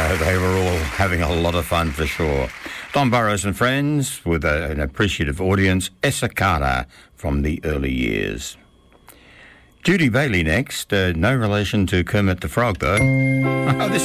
They were all having a lot of fun for sure. Don Burrows and Friends with an appreciative audience. Essakana from the early years. Judy Bailey next. No relation to Kermit the Frog though. This